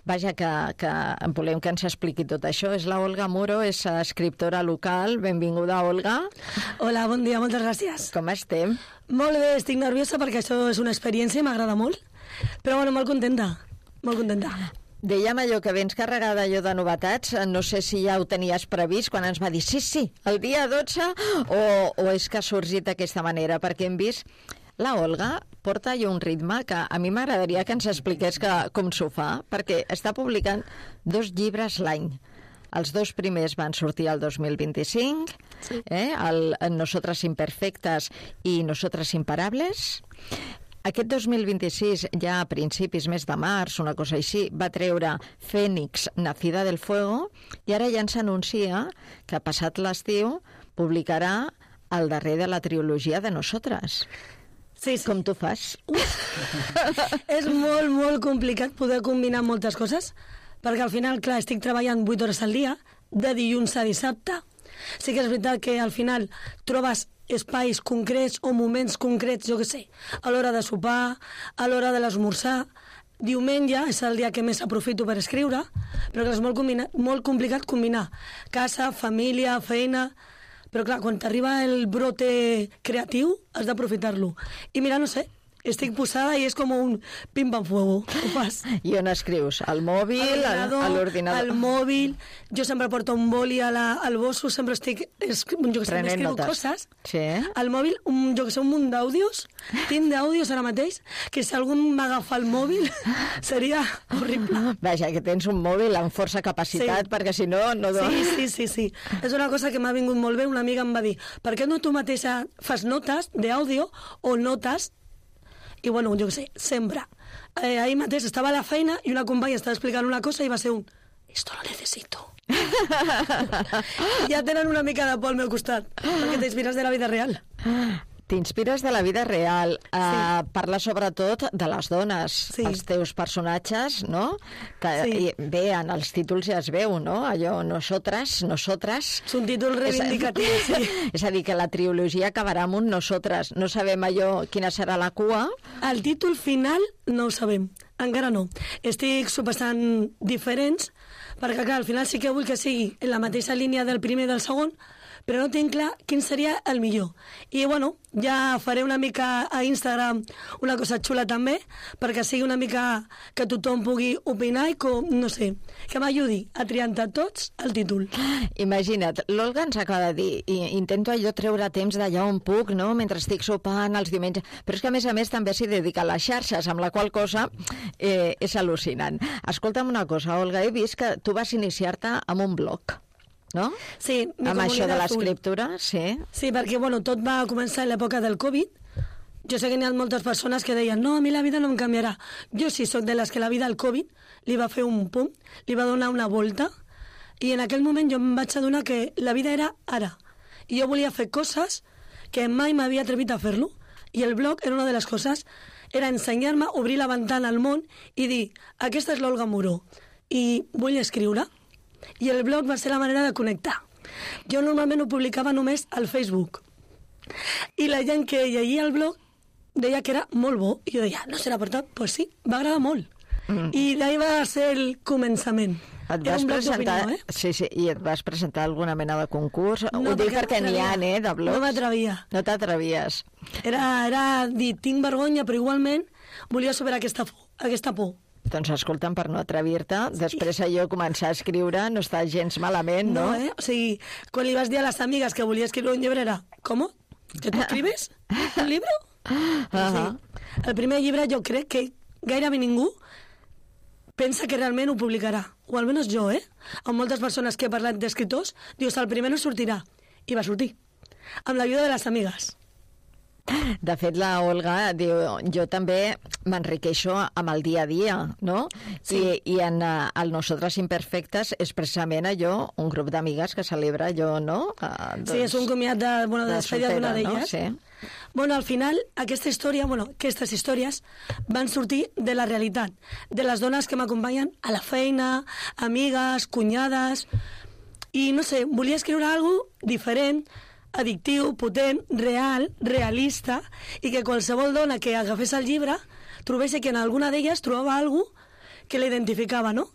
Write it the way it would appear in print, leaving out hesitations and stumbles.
Vaja, que volem que ens expliqui tot això. És la Olga Muro, és escriptora local. Benvinguda, Olga. Hola, bon dia, moltes gràcies. Com estem? Molt bé, estic nerviosa perquè això és una experiència i m'agrada molt. Però bueno, molt contenta, molt contenta. Dèiem allò que vens carregada allò de novetats, no sé si ja ho tenies previst quan ens va dir sí, el dia 12, o és que ha sorgit d'aquesta manera, perquè hem vist la Olga porta allò un ritme que a mi m'agradaria que ens expliqués com s'ho fa, perquè està publicant 2 llibres l'any. Els 2 primers van sortir el 2025, sí. El Nosotras Imperfectes i Nosotras Imparables. Aquest 2026, ja a principis mes de març, una cosa així, va treure Fènix, Nacida del Fuego, i ara ja ens anuncia que passat l'estiu publicarà el darrer de la trilogia de Nosotras. Sí. Com tu fas? És molt, molt complicat poder combinar moltes coses, perquè al final, clar, estic treballant 8 hores al dia, de dilluns a dissabte. Sí que és veritat que al final trobes espais concrets o moments concrets, jo què sé, a l'hora de sopar, a l'hora de l'esmorzar. Diumenge és el dia que més aprofito per escriure, però és molt complicat combinar casa, família, feina. Però clar, quan t'arriba el brote creatiu has d'aprofitar-lo. I mira, no sé, estic posada i és com un pim-pam-fuego. Ho fas. I on escrius? Al mòbil? A l'ordinador? Al mòbil. Jo sempre porto un boli al bosso, sempre estic... escriu coses. Sí. Al mòbil, jo que sé, un munt d'àudios. Tinc d'àudios ara mateix, que si algú m'agafa el mòbil seria horrible. Vaja, que tens un mòbil amb força capacitat, sí. Perquè si no... Sí. És una cosa que m'ha vingut molt bé. Una amiga em va dir, per què no tu mateixa fas notes d'àudio o notes. I bueno, jo què sé, sempre. Ahir mateix estava a la feina i una companya estava explicant una cosa i va ser esto lo necesito. Ja tenen una mica de por al meu costat, perquè t'inspires de la vida real. T'inspires de la vida real. Sí. Parla sobretot de les dones, sí. Els teus personatges, no? Que sí. Bé, en els títols ja es veu, no? Allò, nosotras. És un títol reivindicatiu, sí. És a dir, que la trilogia acabarà amb un nosotras. No sabem allò quina serà la cua. El títol final no ho sabem, encara no. Estic suposant diferents, perquè clar, al final sí que vull que sigui en la mateixa línia del primer i del segon, però no tinc clar quin seria el millor. I, bueno, ja faré una mica a Instagram una cosa xula també, perquè sigui una mica que tothom pugui opinar i, no sé, que m'ajudi a triar entre tots el títol. Imagina't, l'Olga ens acaba de dir, intento allò treure temps d'allà on puc, no?, mentre estic sopant els diumenges, però és que a més també s'hi dedica a les xarxes, amb la qual cosa és al·lucinant. Escolta'm una cosa, Olga, he vist que tu vas iniciar-te amb un blog. No? Sí, amb això de l'escriptura, sí. Sí, perquè bueno, tot va començar en l'època del Covid. Jo sé que n'hi ha moltes persones que deien no, a mi la vida no em canviarà. Jo sí soc de les que la vida al Covid li va fer un pum, li va donar una volta, i en aquell moment jo em vaig adonar que la vida era ara. I jo volia fer coses que mai m'havia atrevit a fer-lo, i el blog era una de les coses, era ensenyar-me, obrir la ventana al món i dir, aquesta és l'Olga Muro, i vull escriure. I el blog va ser la manera de connectar. Jo normalment ho publicava només al Facebook. I la gent que llegia el blog deia que era molt bo. I jo deia, no serà per tot? Pues sí, va agradar molt. I d'ahir va ser el començament. Et vas presentar, sí, i et vas presentar alguna mena de concurs? No, ho dic perquè n'hi ha, de blogs. No m'atrevia. No t'atrevies. Era dir, tinc vergonya, però igualment volia superar aquesta por. Doncs escolta'm, per no atrevir-te, sí. Després allò començar a escriure no està gens malament, no? No, o sigui, quan li vas dir a les amigues que volia escriure un llibre era, ¿cómo? ¿Que tu escribes un libro? Sí. El primer llibre jo crec que gairebé ningú pensa que realment ho publicarà, o almenys jo, amb moltes persones que he parlat d'escriptors, dius, el primer no sortirà, i va sortir, amb l'ajuda de les amigues. De fet, la Olga diu, jo també m'enriqueixo amb el dia a dia, no? Sí. I en el Nosotras Imperfectes és precisament allò, un grup d'amigues que celebra allò, no? Sí, és un comiat de despedida d'una d'elles. No? Sí. Bueno, al final, aquestes històries van sortir de la realitat, de les dones que m'acompanyen a la feina, amigues, cunyades, i no sé, volia escriure alguna cosa diferent, addictiu, potent, real, realista, i que qualsevol dona que agafés el llibre trobés que en alguna d'elles trobava alguna que l'identificava, no?